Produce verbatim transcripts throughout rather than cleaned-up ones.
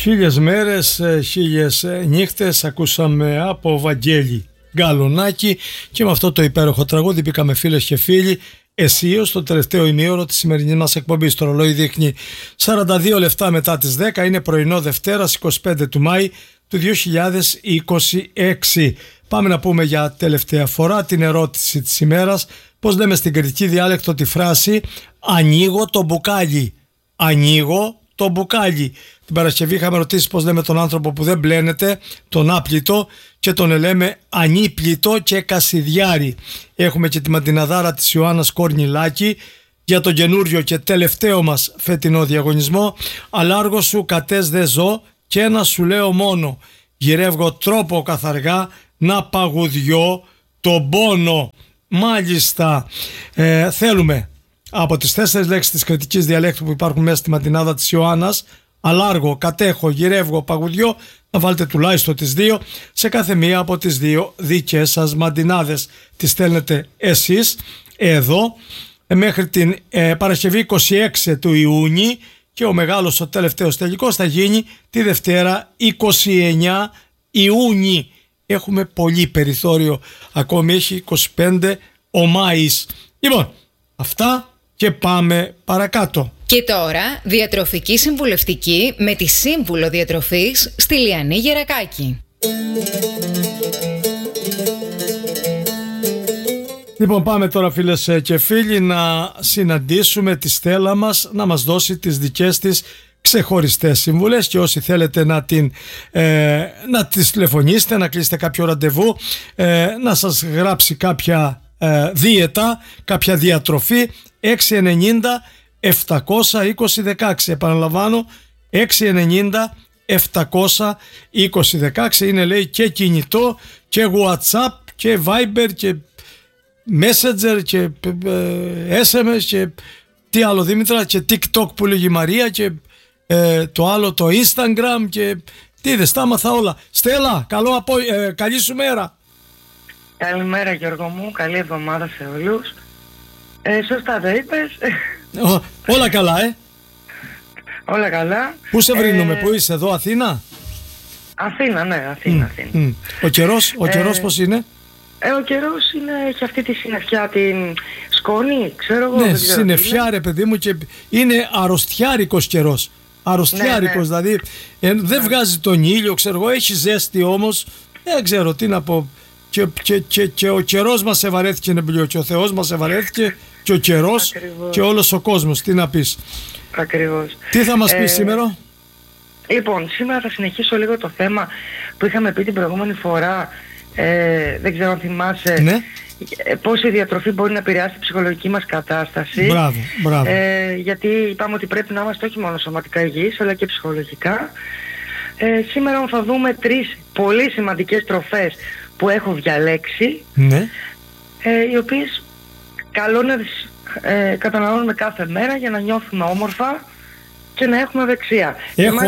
Χίλιες μέρες, χίλιες νύχτες ακούσαμε από Βαγγέλη Γκαλονάκη και με αυτό το υπέροχο τραγούδι μπήκαμε φίλες και φίλοι αισίως στο τελευταίο ημίωρο της σημερινής μας εκπομπής. Το ρολόι δείχνει σαράντα δύο λεπτά μετά τις δέκα, είναι πρωινό Δευτέρας εικοστή πέμπτη του Μάη του δύο χιλιάδες είκοσι έξι. Πάμε να πούμε για τελευταία φορά την ερώτηση της ημέρας. Πώς λέμε στην κρητική διάλεκτο τη φράση «ανοίγω το μπουκάλι». Ανοίγω το μπουκάλι. Την Παρασκευή είχαμε ρωτήσει πώς λέμε τον άνθρωπο που δεν μπλένεται, τον άπλητο, και τον λέμε ανίπλητο και κασιδιάρι. Έχουμε και τη μαντιναδάρα της Ιωάννας Κορνιλάκη για τον καινούριο και τελευταίο μας φετινό διαγωνισμό. «Αλάργο σου κατές δε ζω και ένα σου λέω μόνο, γυρεύγω τρόπο καθαργά να παγουδιώ τον πόνο». Μάλιστα, ε, θέλουμε από τις τέσσερις λέξεις της κρητικής διαλέκτου που υπάρχουν μέσα στη μαντινάδα της Ιωάννας, αλάργο, κατέχω, γυρεύγω, παγουδιώ, να βάλετε τουλάχιστον τις δύο σε κάθε μία από τις δύο δικές σας μαντινάδες. Τις στέλνετε εσείς εδώ μέχρι την ε, Παρασκευή είκοσι έξι του Ιούνιου και ο μεγάλος, ο τελευταίος τελικός θα γίνει τη Δευτέρα είκοσι εννέα Ιούνιου. Έχουμε πολύ περιθώριο, ακόμη έχει είκοσι πέντε ο Μάης. Λοιπόν, αυτά και πάμε παρακάτω. Και τώρα διατροφική συμβουλευτική με τη σύμβουλο διατροφής στη Λιανή Γερακάκη. Λοιπόν, πάμε τώρα φίλες και φίλοι να συναντήσουμε τη Στέλλα μας να μας δώσει τις δικές της ξεχωριστές συμβουλές, και όσοι θέλετε να, την, ε, να τις τηλεφωνήσετε, να κλείσετε κάποιο ραντεβού, ε, να σας γράψει κάποια ε, δίαιτα, κάποια διατροφή, έξι ενενήντα επτακόσια είκοσι δεκαέξι. Επαναλαμβάνω, έξι ενενήντα επτακόσια είκοσι δεκαέξι. Είναι, λέει, και κινητό και WhatsApp και Viber και Messenger και ε, ες εμ ες και τι άλλο, Δήμητρα, και TikTok που λέγει η Μαρία και ε, το άλλο το Instagram και τι είδες, τα άμαθα όλα. Στέλλα, καλό απο... ε, καλή σου μέρα. Καλημέρα Γιώργο μου, καλή εβδομάδα σε όλους. Ε, σωστά το είπες. Ό, όλα καλά, ε. Όλα καλά. Πού σε βρίνουμε, ε... πού είσαι, εδώ Αθήνα? Αθήνα, ναι, Αθήνα, Mm. Αθήνα. Mm. Ο καιρός, ο καιρός ε... πώς είναι? Ε, ο καιρός είναι, έχει αυτή τη συννεφιά, την σκόνη, ξέρω εγώ. Ναι, συννεφιά ρε παιδί μου, και είναι αρρωστιάρικος καιρός. Αρρωστιάρικος, ναι, ναι. Δηλαδή ε, δεν ναι. βγάζει τον ήλιο, ξέρω εγώ, έχει ζέστη όμως, δεν ξέρω τι να πω. Και, και, και, και ο καιρός μας ευαρέθηκε, νεμπλιό, και ο Θεός μας ευαρέθηκε και ο καιρός. Ακριβώς. Και όλος ο κόσμος, τι να πεις. Ακριβώς. Τι θα μας ε, πεις σήμερα? Λοιπόν, σήμερα θα συνεχίσω λίγο το θέμα που είχαμε πει την προηγούμενη φορά. Ε, δεν ξέρω αν θυμάσαι, ναι. πώς η διατροφή μπορεί να επηρεάσει τη ψυχολογική μας κατάσταση. Μπράβο, μπράβο. Ε, γιατί είπαμε ότι πρέπει να είμαστε όχι μόνο σωματικά υγιείς αλλά και ψυχολογικά. Ε, σήμερα θα δούμε τρεις πολύ σημαντικές τροφές που έχω διαλέξει, ναι. ε, οι οποίες καλό να τις ε, καταναλώνουμε κάθε μέρα για να νιώθουμε όμορφα και να έχουμε δεξία. Έχω,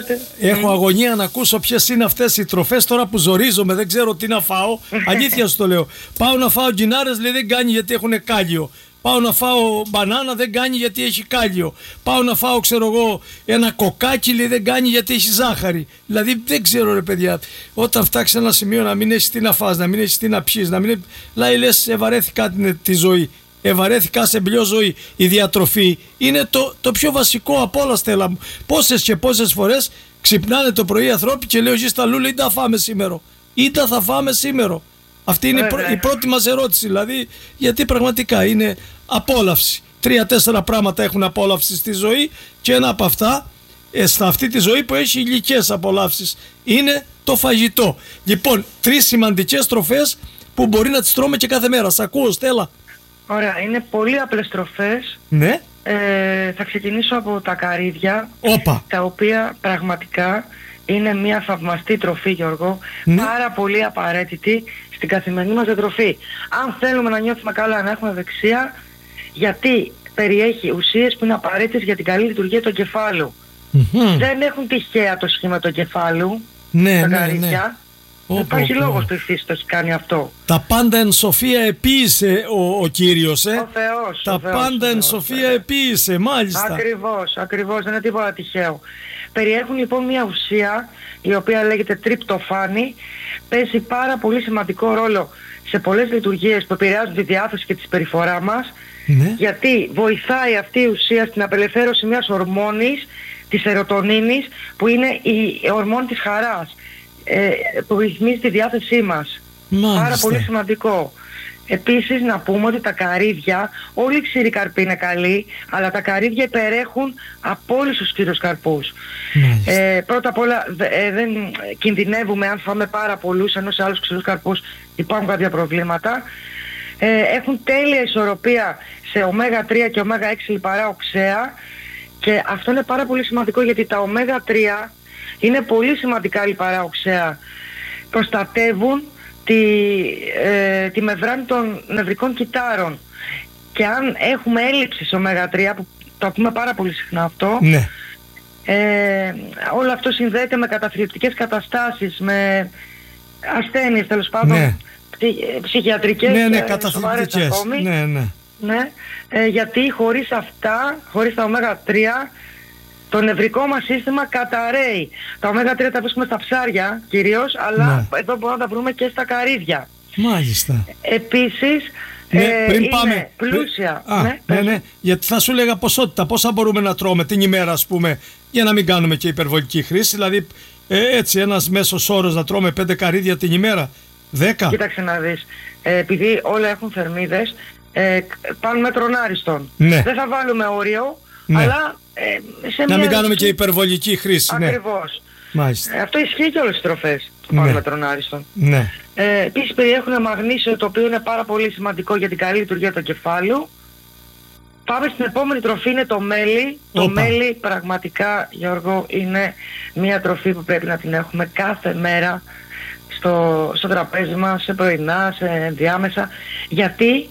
έχω αγωνία να ακούσω ποιες είναι αυτές οι τροφές τώρα που ζορίζομαι, δεν ξέρω τι να φάω. Αλήθεια σου το λέω. Πάω να φάω γκινάρες, λέει δεν κάνει γιατί έχουν κάλιο. Πάω να φάω μπανάνα, δεν κάνει γιατί έχει κάλιο. Πάω να φάω, ξέρω εγώ, ένα κοκάκι, λέει δεν κάνει γιατί έχει ζάχαρη. Δηλαδή δεν ξέρω ρε παιδιά, όταν φτάξει ένα σημείο να μην έχεις τι να φας, να μην έχεις τι να πιείς, να μην. Λέει λες ευαρέθηκα τη, τη ζωή. Ευαρέθηκα σε μπλιό ζωή. Η διατροφή είναι το, το πιο βασικό από όλα, Στέλλα μου. Πόσες και πόσες φορές ξυπνάνε το πρωί οι ανθρώποι και λέω στα λούλα ή τα φάμε σήμερα. Ή τα θα φάμε σήμερα. Αυτή είναι η πρώτη μας ερώτηση. Δηλαδή, γιατί πραγματικά είναι απόλαυση. Τρία-τέσσερα πράγματα έχουν απόλαυση στη ζωή και ένα από αυτά, ε, σε αυτή τη ζωή που έχει υλικές απολαύσεις, είναι το φαγητό. Λοιπόν, τρεις σημαντικές τροφές που μπορεί να τις τρώμε και κάθε μέρα. Σ' ακούω, Στέλλα. Ωραία, είναι πολύ απλές τροφές. Ναι. Ε, θα ξεκινήσω από τα καρύδια. Όπα. Τα οποία πραγματικά είναι μια θαυμαστή τροφή, Γιώργο. Ναι. Πάρα πολύ απαραίτητη στην καθημερινή μας διατροφή. Αν θέλουμε να νιώθουμε καλά, να έχουμε δεξία, γιατί περιέχει ουσίες που είναι απαραίτητες για την καλή λειτουργία του εγκεφάλου. Mm-hmm. Δεν έχουν τυχαία το σχήμα του εγκεφάλου. Ναι, τα ναι, καρύδια. Ναι. Oh, Υπάρχει oh, λόγος oh. που η φύση το έχει κάνει αυτό. Τα πάντα εν σοφία επίησε ο, ο Κύριος, ε. Ο Θεός. Τα ο Θεός, πάντα ο εν Θεός, σοφία επίησε, μάλιστα. Ακριβώς, ακριβώς, δεν είναι τίποτα τυχαίο. Περιέχουν λοιπόν μια ουσία η οποία λέγεται τριπτοφάνη, παίζει πάρα πολύ σημαντικό ρόλο σε πολλές λειτουργίες που επηρεάζουν τη διάθεση και τη συμπεριφορά μας, ναι. γιατί βοηθάει αυτή η ουσία στην απελευθέρωση μιας ορμόνης, της σερωτονίνης, που είναι η ορμόνη της χαράς, ε, που ρυθμίζει τη διάθεσή μας. Μάλιστα. Πάρα πολύ σημαντικό. Επίσης να πούμε ότι τα καρύδια, όλοι οι ξηροί καρποί είναι καλοί, αλλά τα καρύδια υπερέχουν από όλους τους ξηρούς καρπούς. Ε, πρώτα απ' όλα ε, δεν κινδυνεύουμε αν φάμε πάρα πολλούς, ενώ σε άλλους ξηρούς καρπούς υπάρχουν κάποια προβλήματα. Ε, έχουν τέλεια ισορροπία σε ωμέγα τρία και ωμέγα έξι λιπαρά οξέα, και αυτό είναι πάρα πολύ σημαντικό γιατί τα ωμέγα τρία είναι πολύ σημαντικά λιπαρά οξέα. Προστατεύουν τη, ε, τη μεμβράνη των νευρικών κυττάρων, και αν έχουμε έλλειψη σε ωμέγα τρία, που το ακούμε πάρα πολύ συχνά αυτό, ναι. ε, όλο αυτό συνδέεται με καταθλιπτικές καταστάσεις, με ασθένειες τέλος πάντων, ναι. ψυχ, ψυχιατρικές, ναι, ναι, ε, καταθλιπτικές ακόμη, ναι, ναι. Ναι, ε, γιατί χωρίς αυτά, χωρίς τα ωμέγα τρία, το νευρικό μας σύστημα καταραίει. Τα ωμέγα τρία τα βρίσκουμε στα ψάρια κυρίως, αλλά ναι. εδώ μπορούμε να τα βρούμε και στα καρύδια. Μάλιστα. Επίσης, ναι, ε, πριν είναι πάμε, πλούσια. Α, ναι, ναι, ναι, γιατί θα σου λέγα ποσότητα, πόσα μπορούμε να τρώμε την ημέρα, ας πούμε, για να μην κάνουμε και υπερβολική χρήση. Δηλαδή, ε, έτσι, ένας μέσος όρος να τρώμε πέντε καρύδια την ημέρα, δέκα. Κοίταξε να δεις, ε, επειδή όλα έχουν θερμίδες, ε, πάνω μέτρον άριστον. Ναι. Δεν θα βάλουμε όριο, ναι. αλλά ε, σε να μια... μην κάνουμε και υπερβολική χρήση. Ακριβώς. Ναι. Μάλιστα. Ε, αυτό ισχύει και όλες τις τροφές του πάνω μέτρον άριστον. Ναι. Ε, επίσης περιέχουν μαγνήσιο, το οποίο είναι πάρα πολύ σημαντικό για την καλή λειτουργία του εγκεφάλου. Πάμε στην επόμενη τροφή, είναι το μέλι. Το μέλι πραγματικά, Γιώργο, είναι μια τροφή που πρέπει να την έχουμε κάθε μέρα στο, στο τραπέζι μας, σε πρωινά, σε ενδιάμεσα, γιατί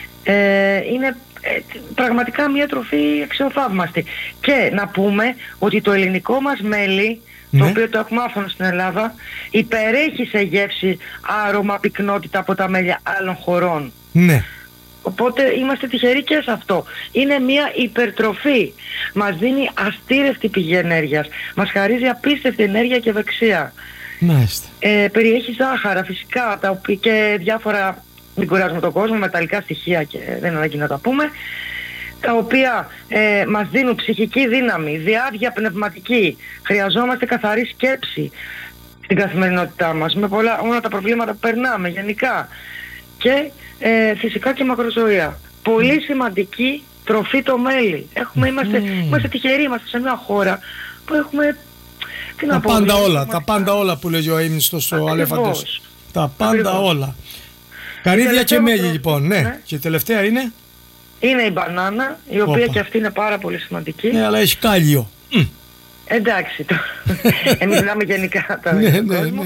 ε, είναι ε, πραγματικά μια τροφή αξιοθαύμαστη. Και να πούμε ότι το ελληνικό μας μέλι, ναι. το οποίο το έχουμε άφθονο στην Ελλάδα, υπερέχει σε γεύση, άρωμα, πυκνότητα από τα μέλια άλλων χωρών. Ναι. Οπότε είμαστε τυχεροί και σε αυτό. Είναι μια υπερτροφή. Μας δίνει αστήρευτη πηγή ενέργειας. Μας χαρίζει απίστευτη ενέργεια και ευεξία. Μάλιστα. Ε, περιέχει ζάχαρα φυσικά, τα οποία και διάφορα, μην κουράζουμε τον κόσμο, μεταλλικά στοιχεία, και δεν είναι ανάγκη να τα πούμε, τα οποία ε, μας δίνουν ψυχική δύναμη, διάβγεια πνευματική. Χρειαζόμαστε καθαρή σκέψη στην καθημερινότητά μας, με πολλά, όλα τα προβλήματα που περνάμε γενικά. Και ε, φυσικά και μακροζωία. Πολύ σημαντική τροφή το μέλι. Έχουμε, είμαστε, mm. είμαστε τυχεροί, είμαστε σε μια χώρα που έχουμε... Τι τα να πάντα πω, όλα, είμαστε... τα πάντα όλα που λέει ο Αίμνηστος ο Αλέφαντος. Τα πάντα Ακριβώς. όλα. Καρύδια και μέλι λοιπόν, ναι. ναι. Και η τελευταία είναι? Είναι η μπανάνα, η οποία Οπα. και αυτή είναι πάρα πολύ σημαντική. Ναι, αλλά έχει κάλιο. Εντάξει, το... εμείς μιλάμε γενικά τώρα ναι, για τον ναι, κόσμο. ναι.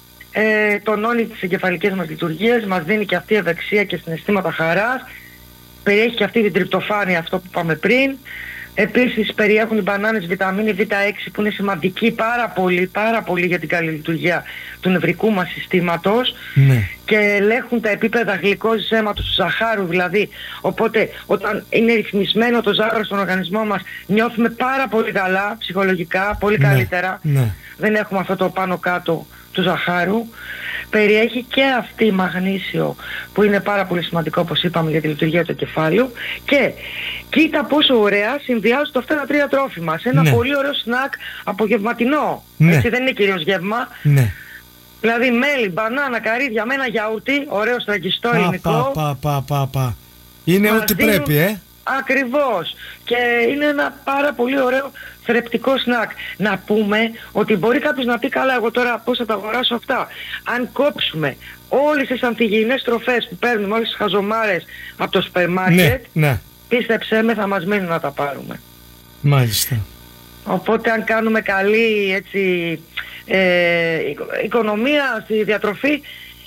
Ε, τονώνει τις εγκεφαλικές μας λειτουργίες, μας δίνει και αυτή ευεξία και συναισθήματα χαράς. Περιέχει και αυτή την τριπτοφάνη, αυτό που είπαμε πριν. Επίσης περιέχουν οι μπανάνες βιταμίνη βι έξι, που είναι σημαντική πάρα πολύ, πάρα πολύ για την καλή λειτουργία του νευρικού μας συστήματος, ναι. και ελέγχουν τα επίπεδα γλυκόζης αίματος, του ζαχάρου δηλαδή. Οπότε όταν είναι ρυθμισμένο το ζάχαρο στον οργανισμό μας, νιώθουμε πάρα πολύ καλά ψυχολογικά, πολύ ναι. καλύτερα. Ναι. Δεν έχουμε αυτό το πάνω κάτω του ζαχάρου. Περιέχει και αυτή μαγνήσιο, που είναι πάρα πολύ σημαντικό, όπως είπαμε, για τη λειτουργία του εγκεφάλου. Και κοίτα πόσο ωραία συνδυάζονται αυτά τα τρία τρόφιμα σε ένα ναι. πολύ ωραίο σνακ απογευματινό. Ναι. Έτσι, δεν είναι κυρίως γεύμα. Ναι. Δηλαδή μέλι, μπανάνα, καρύδια με ένα γιαούρτι, ωραίο στραγγιστό πα, ελληνικό. Πα, πα, πα, πα. Είναι ό,τι δίνουν... πρέπει, ε. Ακριβώς. Και είναι ένα πάρα πολύ ωραίο θρεπτικό σνακ. Να πούμε ότι μπορεί κάποιος να πει, καλά, εγώ τώρα πώς θα τα αγοράσω αυτά. Αν κόψουμε όλες τις ανθυγιεινές τροφές που παίρνουμε, όλες τις χαζομάρες από το σούπερ μάρκετ, ναι, ναι. πίστεψέ με, θα μας μείνουν να τα πάρουμε. Μάλιστα. Οπότε αν κάνουμε καλή έτσι, ε, οικονομία στη διατροφή,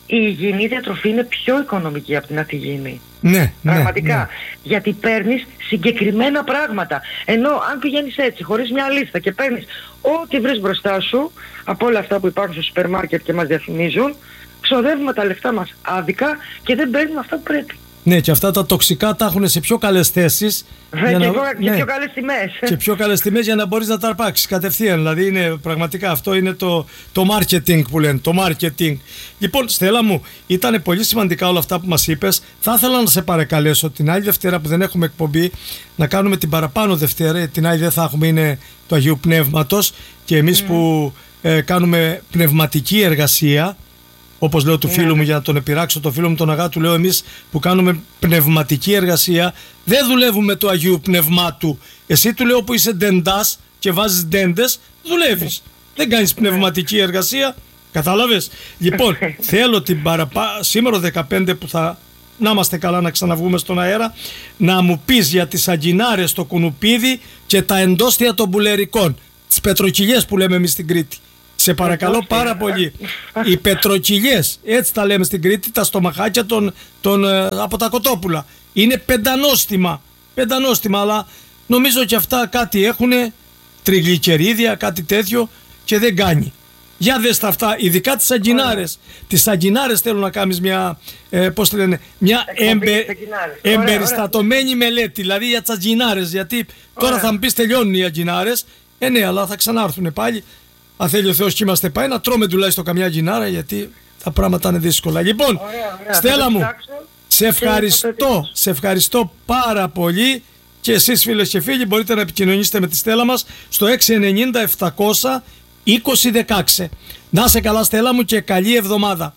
η υγιεινή διατροφή είναι πιο οικονομική από την ανθυγιεινή. Ναι, πραγματικά. Ναι. Γιατί παίρνεις συγκεκριμένα πράγματα. Ενώ αν πηγαίνεις έτσι, χωρίς μια λίστα και παίρνεις ό,τι βρεις μπροστά σου, από όλα αυτά που υπάρχουν στο σούπερ μάρκετ και μας διαφημίζουν, ξοδεύουμε τα λεφτά μας άδικα και δεν παίρνουμε αυτά που πρέπει. Ναι, και αυτά τα τοξικά τα έχουν σε πιο καλές θέσεις. Βέβαια, και, να... και ναι. πιο καλές τιμές. Και πιο καλές τιμές για να μπορείς να τα αρπάξεις κατευθείαν. Δηλαδή, είναι, πραγματικά αυτό είναι το, το marketing που λένε. Το marketing. Λοιπόν, Στέλλα μου, ήταν πολύ σημαντικά όλα αυτά που μας είπες. Θα ήθελα να σε παρακαλέσω την άλλη Δευτέρα που δεν έχουμε εκπομπή να κάνουμε την παραπάνω Δευτέρα. Την άλλη δεν θα έχουμε, είναι του Αγίου Πνεύματος. Και εμείς mm. που ε, κάνουμε πνευματική εργασία. Όπως λέω του φίλου μου, για να τον επειράξω, το φίλο μου τον Αγάτου, λέω εμείς που κάνουμε πνευματική εργασία δεν δουλεύουμε του Αγίου Πνευμάτου. Εσύ, του λέω, που είσαι ντεντάς και βάζεις ντέντες, δουλεύεις. Δεν κάνεις πνευματική εργασία. Κατάλαβες? Λοιπόν, θέλω την παραπά... σήμερα δεκαπέντε που θα να είμαστε καλά να ξαναβγούμε στον αέρα, να μου πεις για τις αγκινάρες, το κουνουπίδι και τα εντόστια των πουλερικών, τις πετροκυλιές που λέμε εμείς στην Κρήτη. Σε παρακαλώ πάρα πολύ. Οι πετροκυλιές, έτσι τα λέμε στην Κρήτη, τα στομαχάκια των, των, από τα κοτόπουλα. Είναι πεντανόστιμα. Πεντανόστιμα, αλλά νομίζω και αυτά κάτι έχουν, τριγλυκερίδια, κάτι τέτοιο, και δεν κάνει. Για δες τα αυτά, ειδικά τις αγκινάρες. Τις αγκινάρες θέλω να κάνεις μια, ε, πώς τη λένε, μια εμπε, εμπεριστατωμένη μελέτη, δηλαδή για τις αγκινάρες. Γιατί τώρα ωραία. Θα μου πεις τελειώνουν οι αγκινάρες. Ε, ναι, αλλά θα ξανάρθουν πάλι. Αν θέλει ο Θεός και είμαστε πάει, να τρώμε τουλάχιστον καμιά γκινάρα, γιατί τα πράγματα είναι δύσκολα. Λοιπόν, ωραία, ωραία. Στέλλα μου, σε ευχαριστώ, σε ευχαριστώ πάρα πολύ, και εσείς φίλες και φίλοι μπορείτε να επικοινωνήσετε με τη Στέλλα μας στο έξι εννιά επτακόσια είκοσι δεκαέξι. Να είσαι καλά, Στέλλα μου, και καλή εβδομάδα.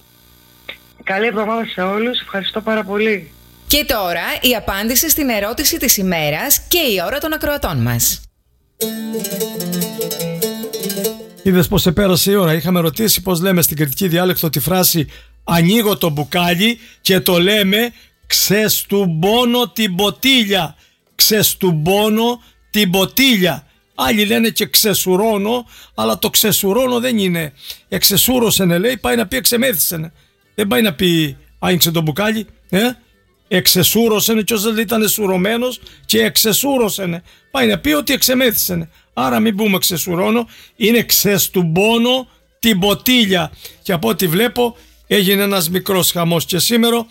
Καλή εβδομάδα σε όλους, ευχαριστώ πάρα πολύ. Και τώρα η απάντηση στην ερώτηση της ημέρας και η ώρα των ακροατών μας. Είδες πως επέρασε η ώρα. Είχαμε ρωτήσει πως λέμε στην κριτική διάλεκτο τη φράση «ανοίγω το μπουκάλι» και το λέμε «ξεστουμπώνω την ποτήλια». Ξεστουμπώνω την ποτήλια. Άλλοι λένε και ξεσουρώνω, αλλά το ξεσουρώνω δεν είναι. Εξεσούρωσενε, λέει, πάει να πει εξεμέθησενε. Δεν πάει να πει άνοιξε το μπουκάλι. Ε? Εξεσούρωσενε, και όσο ήταν σουρωμένος και εξεσούρωσενε. Πάει να πει ότι εξεμέθησενε. Άρα μην πούμε ξεσουρώνω, είναι ξεστουμπώνω την ποτήλια. Και από ό,τι βλέπω έγινε ένας μικρός χαμός και σήμερα.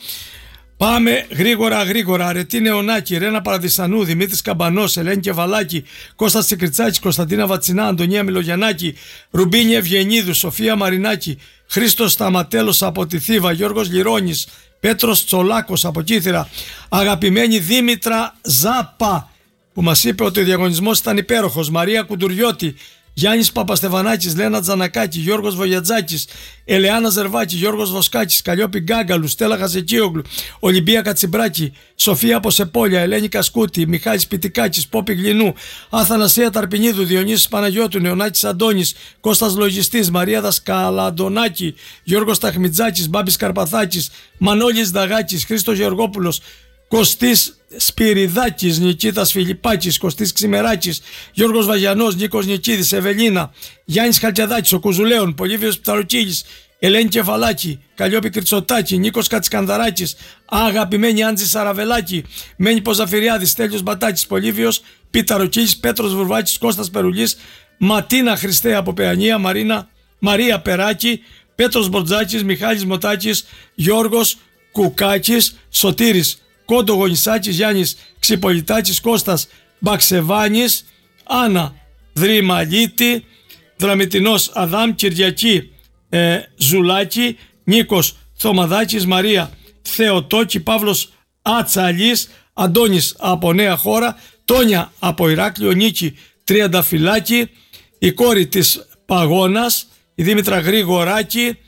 Πάμε γρήγορα γρήγορα. Αρετή Νεωνάκη, Ρένα Παραδισανού, Δημήτρης Καμπανός, Ελένη Κεβαλάκη, Κώστας Τσικριτσάκης, Κωνσταντίνα Βατσινά, Αντωνία Μιλογιαννάκη, Ρουμπίνη Ευγενίδου, Σοφία Μαρινάκη, Χρήστος Σταματέλος από τη Θήβα, Γιώργος Λιρώνης, Πέτρος Τσολάκος από Κύθυρα, αγαπημένη Δήμητρα Ζάπα, που μας είπε ότι ο διαγωνισμός ήταν υπέροχος, Μαρία Κουντουριώτη, Γιάννης Παπαστεβανάκης, Λένα Τζανακάκη, Γιώργος Βογιατζάκης, Ελεάνα Ζερβάκη, Γιώργος Βοσκάκης, Καλλιόπη Γκάγκαλου, Στέλλα Γαζεκίογλου, Ολυμπία Κατσιμπράκη, Σοφία Ποσεπόλια, Ελένη Κασκούτη, Μιχάλης Πιτικάκης, Πόπη Γλινού, Αθανασία Ταρπινίδου, Διονύσης Παναγιώτου, Νεωνάκης Αντώνης, Κώστας Λογιστής, Μαρία Δασκαλαντονάκη, Γιώργος Ταχμιτζάκης, Μπάμπης Καρπαθάκης, Μανώλης Δαγάκης, Χρήστος Γεωργόπουλος, Κωστής Σπυριδάκης, Νικήτας Φιλιππάκης, Κωστής Ξημεράκης, Γιώργος Βαγιανός, Νίκος Νικίδης, Ευελίνα, Γιάννης Χαλκιαδάκης, ο Κουζουλέων, Πολύβιος Πταροκύλης, Ελένη Κεφαλάκη, Καλλιόπη Κριτσοτάκη, Νίκος Κατσικανδαράκης, αγαπημένη Άντζη Σαραβελάκη, Μένη Ποζαφυριάδης, Στέλιος Μπατάκης, Πολύβιος Πιταροκύλης, Πέτρος Βουρβάκης, Κώστας Περουλής, Ματίνα Χριστέ από Παιανία, Μαρίνα, Μαρία Περάκη, Πέτρος Μπορτζάκης, Μιχάλης Μοτάκης, Γιώργος Κουκάκης, Σωτήρης Κόντο Γονισάκης, Γιάννης Ξυπολιτάκης, Κώστας Μπαξεβάνης, Άννα Δρυμαλίτη, Δραμητινός Αδάμ, Κυριακή ε, Ζουλάκη, Νίκος Θωμαδάκης, Μαρία Θεοτόκη, Παύλος Ατσαλής, Αντώνης από Νέα Χώρα, Τόνια από Ηράκλειο, Νίκη Τριανταφυλάκη, η κόρη της Παγώνας, η Δήμητρα Γρηγοράκη,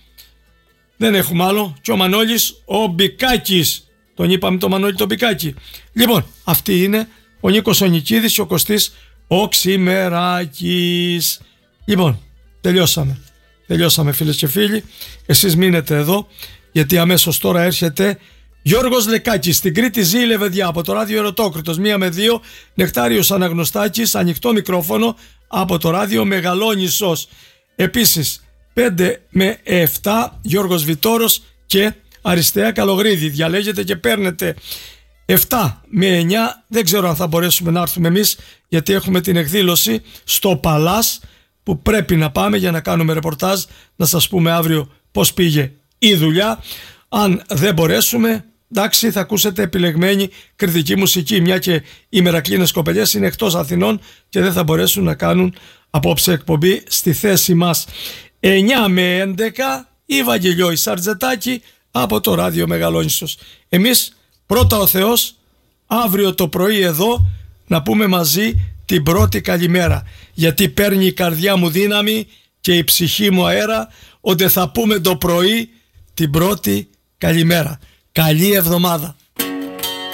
δεν έχουμε άλλο, και ο Μανώλης ο Μπικάκης. Τον είπαμε το Μανώλη τον Μπικάκη. Λοιπόν, αυτοί είναι ο Νίκος ο Νικίδης και ο Κωστής ο Ξημεράκης. Λοιπόν, τελειώσαμε. Τελειώσαμε φίλες και φίλοι. Εσείς μείνετε εδώ, γιατί αμέσως τώρα έρχεται Γιώργος Λεκάκης. Στην Κρήτη ζει η Λεβεδιά από το ράδιο Ερωτόκριτος μία με δύο. Νεκτάριος Αναγνωστάκης, ανοιχτό μικρόφωνο από το ράδιο Μεγαλόνισσος. Επίσης πέντε με επτά Γιώργος Βιτόρος και Αριστεία Καλογρίδη. Διαλέγετε και παίρνετε επτά με εννιά. Δεν ξέρω αν θα μπορέσουμε να έρθουμε εμείς, γιατί έχουμε την εκδήλωση στο Παλάς που πρέπει να πάμε για να κάνουμε ρεπορτάζ, να σας πούμε αύριο πώς πήγε η δουλειά. Αν δεν μπορέσουμε, εντάξει, θα ακούσετε επιλεγμένη κριτική μουσική, μια και οι μερακλίνες κοπελιές είναι εκτός Αθηνών και δεν θα μπορέσουν να κάνουν απόψε εκπομπή στη θέση μας. εννιά με έντεκα η Βαγγελιώη Σαρτζετάκη από το ράδιο Μεγαλόνισσος. Εμείς πρώτα ο Θεός αύριο το πρωί εδώ να πούμε μαζί την πρώτη καλημέρα, γιατί παίρνει η καρδιά μου δύναμη και η ψυχή μου αέρα ότι θα πούμε το πρωί την πρώτη καλημέρα. Καλή εβδομάδα.